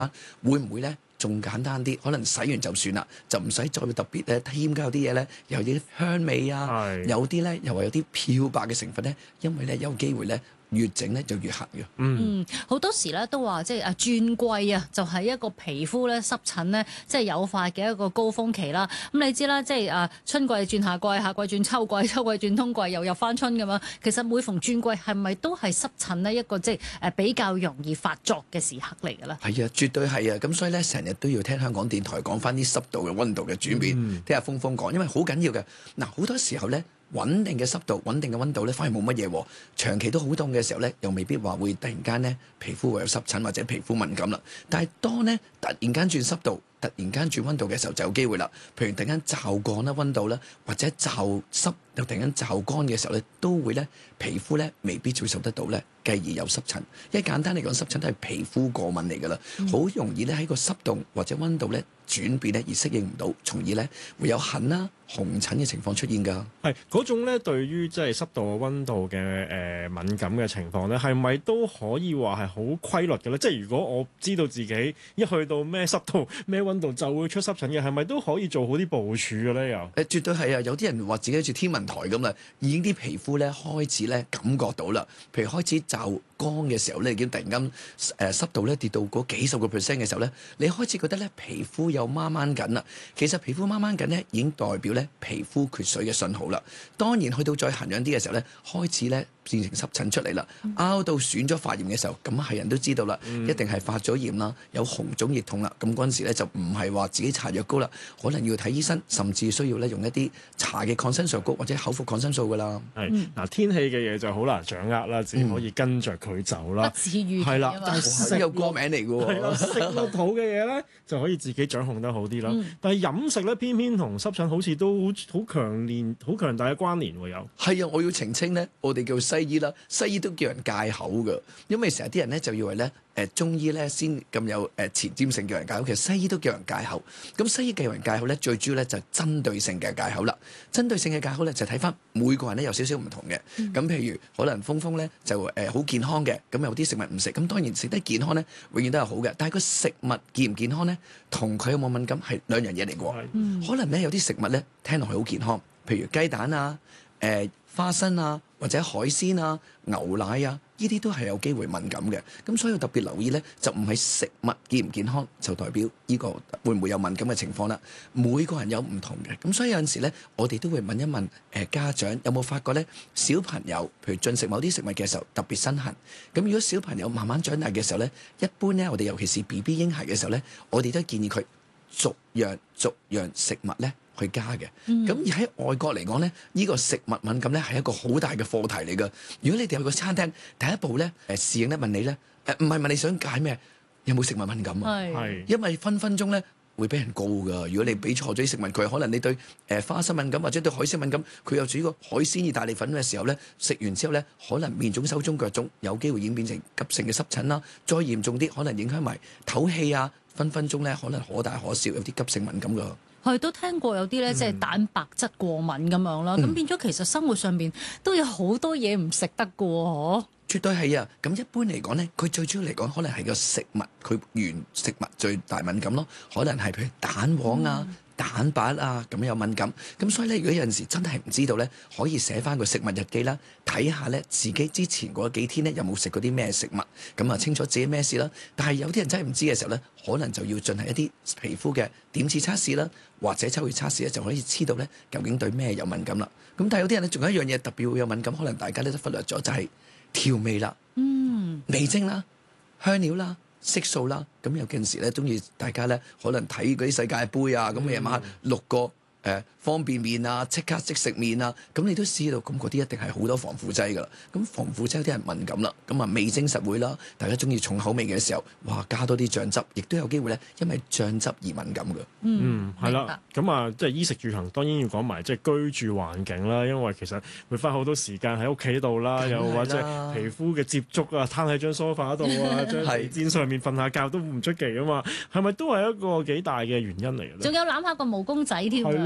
會唔會咧仲簡單啲？可能洗完就算啦，就唔使再特別咧添加啲嘢咧，又有啲香味啊， 係有啲咧又話有啲漂白嘅成分咧，因為咧有機會咧越整咧就越痕嘅。 好多時咧都話即係轉季啊，就係一個皮膚咧濕疹咧即係誘發嘅一個高峰期啦。咁你知啦，即係春季轉夏季，夏季轉秋季，秋季轉冬季，又入翻春咁樣。其實每逢轉季係咪都係濕疹呢一個即係比較容易發作嘅時刻嚟嘅咧？ 係啊，絕對係啊。咁所以咧，成日都要聽香港電台講翻啲濕度嘅溫度嘅轉變，聽下峰講，因為好緊要嘅。嗱，好多時候咧。穩定嘅濕度、穩定嘅溫度咧，反而冇乜嘢喎。長期都好凍嘅時候咧，又未必話會突然間咧皮膚會有濕疹或者皮膚敏感啦。但係當咧突然間轉濕度、突然間轉溫度嘅時候，就有機會啦。譬如突然間驟降啦溫度啦，或者驟濕又突然間驟乾嘅時候咧，都會咧皮膚咧未必接受得到咧，繼而有濕疹。因為簡單嚟講，濕疹都係皮膚過敏嚟㗎啦，好容易咧喺個濕度或者溫度咧轉變咧而適應唔到，從而咧會有痕啦、紅疹嘅情況出現㗎。 係嗰種咧，對於即係濕度、溫度嘅敏感嘅情況咧，係咪都可以話係好規律嘅咧？即係如果我知道自己一去到咩濕度、咩溫度就會出濕疹嘅，係咪都可以做好啲部署嘅咧？又絕對係啊！有啲人話自己好似天文台咁啦，已經啲皮膚咧開始咧感覺到啦，譬如開始驟乾嘅時候咧，已經突然間濕度咧跌到嗰幾十個%嘅時候咧，你開始覺得咧皮膚有掹掹緊啦。其實皮膚掹掹緊咧已經代表咧皮膚缺水嘅信號啦。當然去到再痕癢啲嘅時候咧，開始咧變成濕疹出嚟啦，拗到損咗發炎嘅時候，咁係人都知道啦，一定係發咗炎啦，有紅腫熱痛啦。咁嗰陣時咧就唔係話自己搽藥膏啦，可能要睇醫生，甚至需要咧用一啲搽嘅抗生素膏或者口服抗生素噶啦。 係嗱，天氣嘅嘢就好難掌握啦，只可以跟着佢走啦。 不至於係啦，但係食有歌名嚟嘅喎。 係啦，食落肚嘅嘢咧就可以自己掌控得好啲啦。但係飲食咧偏偏同濕疹好似都好強大嘅關聯喎。有係啊，我要澄清咧，我哋叫西醫啦，西醫都叫人戒口㗎，因為成日啲人咧就以為咧中醫咧先咁有前瞻性叫人戒口，其實西醫都叫人戒口。咁西醫叫人戒口咧，最主要咧就係針對性嘅戒口啦。針對性嘅戒口咧就睇翻每個人咧有少少唔同嘅。咁譬如可能峰咧就好健康嘅，咁有啲食物唔食，咁當然食得健康咧永遠都係好嘅。但係個食物健唔健康咧，同佢有冇敏感係兩樣嘢嚟嘅。可能咧有啲食物咧聽落去好健康，譬如雞蛋啊、花生啊，或者海鮮啊、牛奶啊，呢啲都係有機會敏感嘅。咁所以要特別留意咧，就唔係食物健唔健康就代表呢個會唔會有敏感嘅情況啦。每個人有唔同嘅，咁所以有陣時咧，我哋都會問一問家長有冇發覺咧，小朋友譬如進食某啲食物嘅時候特別身痕。咁如果小朋友慢慢長大嘅時候咧，一般咧我哋尤其是 BB 嬰孩嘅時候咧，我哋都建議佢逐樣食物咧去加嘅。咁而喺外國嚟講咧，呢個食物敏感咧係一個好大嘅課題嚟㗎。如果你哋去個餐廳，第一步咧侍應咧問你咧，唔係問你想解咩，有冇食物敏感啊？ 係因為分分鐘咧會俾人告㗎。如果你俾錯咗啲食物佢，可能你對花生敏感或者對海鮮敏感，佢又煮個海鮮意大利粉嘅時候咧，食完之後咧可能面腫手腫腳腫，有機會已經變成急性嘅濕疹啦。再嚴重啲，可能影響埋唞氣啊，分分鐘咧可能可大可小，有啲急性敏感㗎。 係都聽過有啲咧，即係蛋白質過敏咁樣啦。咁變咗其實生活上邊都有好多嘢唔食得㗎喎。 絕對係啊！咁一般嚟講咧，佢最主要嚟講，可能係個食物，佢原食物最大敏感咯。可能係譬如蛋黃啊、蛋白啊咁有敏感。咁所以咧，如果有陣時真係唔知道咧，可以寫翻個食物日記啦，睇下咧自己之前嗰幾天咧有冇食過啲咩食物，咁啊清楚自己咩事啦。但係有啲人真係唔知嘅時候咧，可能就要進行一啲皮膚嘅點刺測試啦，或者抽血測試咧，就可以知道咧究竟對咩有敏感啦。咁但係有啲人咧，仲有一樣嘢特別會有敏感，可能大家咧都忽略咗，就係調味啦、味精啦、香料啦、色素啦。咁有陣時咧，中意大家咧可能睇嗰啲世界盃啊，咁夜晚6個方便麵啊，即刻即食麵啊，咁你都知道，咁嗰啲一定係好多防腐劑噶啦。咁防腐劑有啲人敏感啦，咁啊味精實會啦，大家中意重口味嘅時候，哇加多啲醬汁，亦都有機會咧，因為醬汁而敏感嘅。 係啦，咁啊，即係衣食住行，當然要講埋即係居住環境啦，因為其實會花好多時間喺屋企度啦，又或者皮膚嘅接觸啊，攤喺張梳化度啊，張地氈上面瞓下覺都唔出奇啊嘛，係咪都係一個幾大嘅原因嚟嘅咧？ 仲有攬下個毛公仔添。 係咯。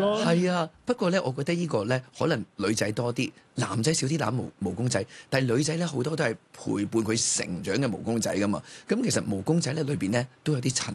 咯。 係啊，不過咧，我覺得呢個咧可能女仔多啲，男仔少啲打毛公仔，但係女仔咧好多都係陪伴佢成長嘅毛公仔噶嘛。咁其實毛公仔咧裏邊咧都有啲陳